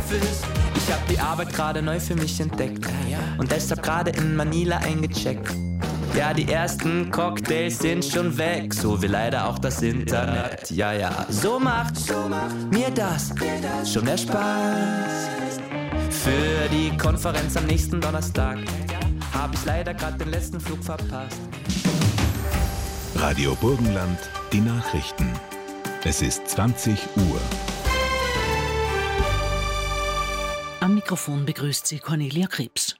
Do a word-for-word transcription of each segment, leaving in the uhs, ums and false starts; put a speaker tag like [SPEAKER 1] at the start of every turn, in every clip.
[SPEAKER 1] Office. Ich hab die Arbeit gerade neu für mich entdeckt und deshalb gerade in Manila eingecheckt. Ja, die ersten Cocktails sind schon weg, so wie leider auch das Internet. Ja, ja, so macht mir das schon mehr Spaß. Für die Konferenz am nächsten Donnerstag hab ich leider gerade den letzten Flug verpasst.
[SPEAKER 2] Radio Burgenland, die Nachrichten. Es ist zwanzig Uhr.
[SPEAKER 3] Am Mikrofon begrüßt sie Cornelia Krebs.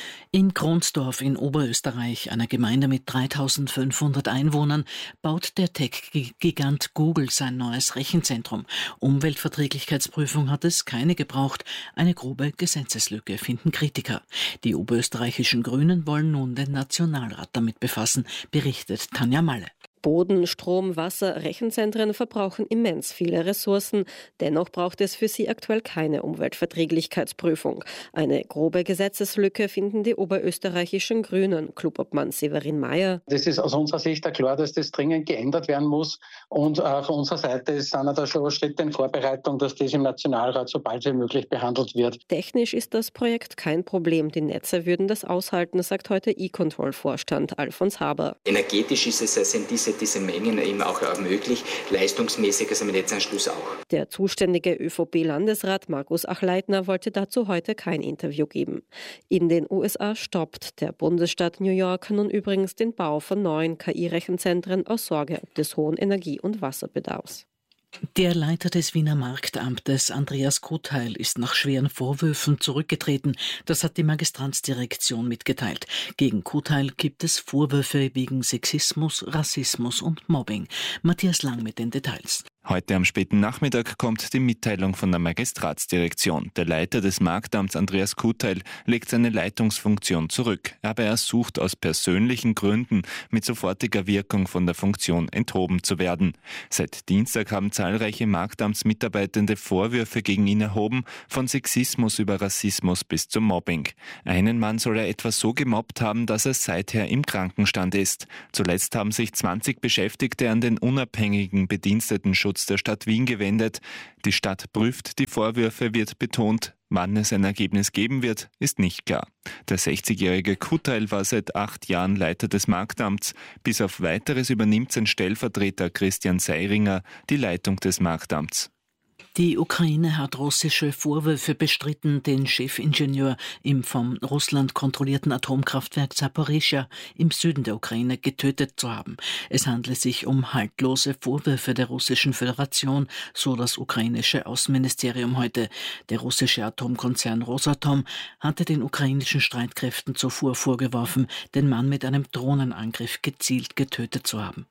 [SPEAKER 3] In Kronsdorf in Oberösterreich, einer Gemeinde mit dreitausendfünfhundert Einwohnern, baut der Tech-Gigant Google sein neues Rechenzentrum. Umweltverträglichkeitsprüfung hat es keine gebraucht. Eine grobe Gesetzeslücke, finden Kritiker. Die oberösterreichischen Grünen wollen nun den Nationalrat damit befassen, berichtet Tanja Malle.
[SPEAKER 4] Boden, Strom, Wasser, Rechenzentren verbrauchen immens viele Ressourcen. Dennoch braucht es für sie aktuell keine Umweltverträglichkeitsprüfung. Eine grobe Gesetzeslücke finden die oberösterreichischen Grünen. Clubobmann Severin Mayer.
[SPEAKER 5] Das ist aus unserer Sicht ja klar, dass das dringend geändert werden muss. Und äh, von unserer Seite sind da schon Schritte in Vorbereitung, dass das im Nationalrat so bald wie möglich behandelt wird.
[SPEAKER 4] Technisch ist das Projekt kein Problem. Die Netze würden das aushalten, sagt heute E-Control-Vorstand Alfons Haber.
[SPEAKER 6] Energetisch ist es, sind diese diese Mengen eben auch möglich, leistungsmäßig ist im Netzanschluss auch.
[SPEAKER 4] Der zuständige ÖVP-Landesrat Markus Achleitner wollte dazu heute kein Interview geben. In den U S A stoppt der Bundesstaat New York nun übrigens den Bau von neuen K I-Rechenzentren aus Sorge des hohen Energie- und Wasserbedarfs.
[SPEAKER 3] Der Leiter des Wiener Marktamtes, Andreas Kotheil, ist nach schweren Vorwürfen zurückgetreten. Das hat die Magistratsdirektion mitgeteilt. Gegen Kotheil gibt es Vorwürfe wegen Sexismus, Rassismus und Mobbing. Matthias Lang mit den Details.
[SPEAKER 7] Heute am späten Nachmittag kommt die Mitteilung von der Magistratsdirektion. Der Leiter des Marktamts, Andreas Kotheil, legt seine Leitungsfunktion zurück. Aber er sucht aus persönlichen Gründen mit sofortiger Wirkung von der Funktion enthoben zu werden. Seit Dienstag haben zahlreiche Marktamtsmitarbeitende Vorwürfe gegen ihn erhoben, von Sexismus über Rassismus bis zum Mobbing. Einen Mann soll er etwa so gemobbt haben, dass er seither im Krankenstand ist. Zuletzt haben sich zwanzig Beschäftigte an den unabhängigen Bedienstetenschutz der Stadt Wien gewendet. Die Stadt prüft die Vorwürfe, wird betont. Wann es ein Ergebnis geben wird, ist nicht klar. Der sechzigjährige Kotheil war seit acht Jahren Leiter des Marktamts. Bis auf Weiteres übernimmt sein Stellvertreter Christian Seiringer die Leitung des Marktamts.
[SPEAKER 3] Die Ukraine hat russische Vorwürfe bestritten, den Chefingenieur im von Russland kontrollierten Atomkraftwerk Zaporizhzhia im Süden der Ukraine getötet zu haben. Es handle sich um haltlose Vorwürfe der Russischen Föderation, so das ukrainische Außenministerium heute. Der russische Atomkonzern Rosatom hatte den ukrainischen Streitkräften zuvor vorgeworfen, den Mann mit einem Drohnenangriff gezielt getötet zu haben.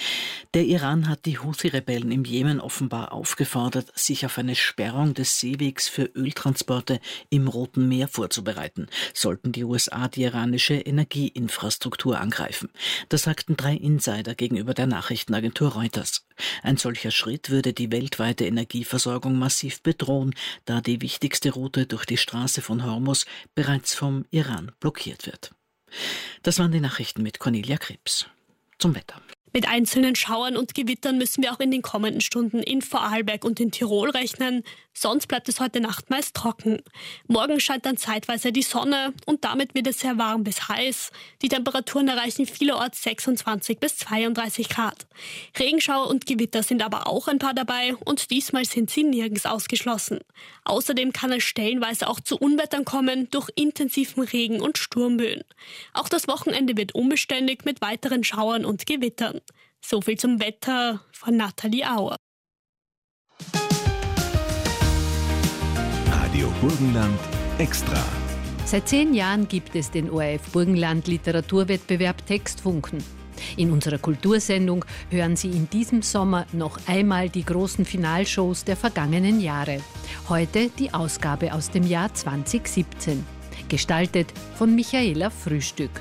[SPEAKER 3] Der Iran hat die Houthi-Rebellen im Jemen offenbar aufgefordert, sich auf eine Sperrung des Seewegs für Öltransporte im Roten Meer vorzubereiten, sollten die U S A die iranische Energieinfrastruktur angreifen. Das sagten drei Insider gegenüber der Nachrichtenagentur Reuters. Ein solcher Schritt würde die weltweite Energieversorgung massiv bedrohen, da die wichtigste Route durch die Straße von Hormuz bereits vom Iran blockiert wird. Das waren die Nachrichten mit Cornelia Krebs. Zum Wetter.
[SPEAKER 8] Mit einzelnen Schauern und Gewittern müssen wir auch in den kommenden Stunden in Vorarlberg und in Tirol rechnen. Sonst bleibt es heute Nacht meist trocken. Morgen scheint dann zeitweise die Sonne und damit wird es sehr warm bis heiß. Die Temperaturen erreichen vielerorts sechsundzwanzig bis zweiunddreißig Grad. Regenschauer und Gewitter sind aber auch ein paar dabei und diesmal sind sie nirgends ausgeschlossen. Außerdem kann es stellenweise auch zu Unwettern kommen durch intensiven Regen und Sturmböen. Auch das Wochenende wird unbeständig mit weiteren Schauern und Gewittern. So viel zum Wetter von Nathalie Auer.
[SPEAKER 2] Radio Burgenland Extra.
[SPEAKER 9] Seit zehn Jahren gibt es den O R F Burgenland Literaturwettbewerb Textfunken. In unserer Kultursendung hören Sie in diesem Sommer noch einmal die großen Finalshows der vergangenen Jahre. Heute die Ausgabe aus dem Jahr zwanzig siebzehn. Gestaltet von Michaela Frühstück.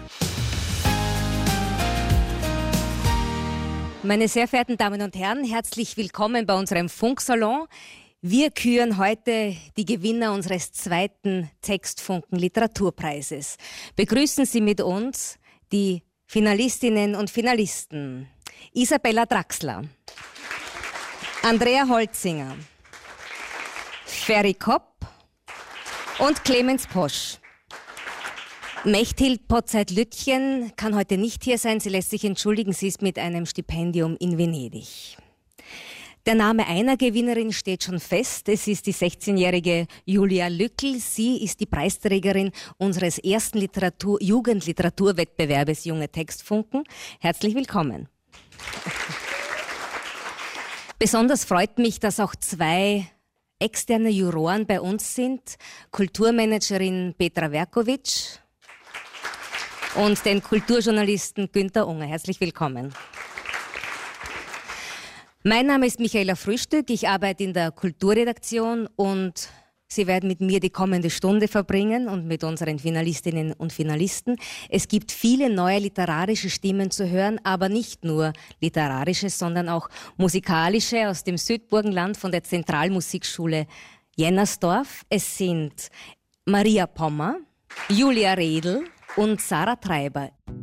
[SPEAKER 10] Meine sehr verehrten Damen und Herren, herzlich willkommen bei unserem Funksalon. Wir küren heute die Gewinner unseres zweiten Textfunken Literaturpreises. Begrüßen Sie mit uns die Finalistinnen und Finalisten. Isabella Draxler, Andrea Holzinger, Ferry Kopp, und Clemens Posch. Mechthild Potzeit-Lüttchen kann heute nicht hier sein. Sie lässt sich entschuldigen, sie ist mit einem Stipendium in Venedig. Der Name einer Gewinnerin steht schon fest. Es ist die sechzehnjährige Julia Lückl. Sie ist die Preisträgerin unseres ersten Literatur- Jugendliteraturwettbewerbes Junge Textfunken. Herzlich willkommen. Besonders freut mich, dass auch zwei externe Juroren bei uns sind. Kulturmanagerin Petra Verkovic und den Kulturjournalisten Günter Unger. Herzlich willkommen. Mein Name ist Michaela Frühstück. Ich arbeite in der Kulturredaktion und Sie werden mit mir die kommende Stunde verbringen und mit unseren Finalistinnen und Finalisten. Es gibt viele neue literarische Stimmen zu hören, aber nicht nur literarische, sondern auch musikalische aus dem Südburgenland von der Zentralmusikschule Jennersdorf. Es sind Maria Pommer, Julia Redl und Sarah Treiber.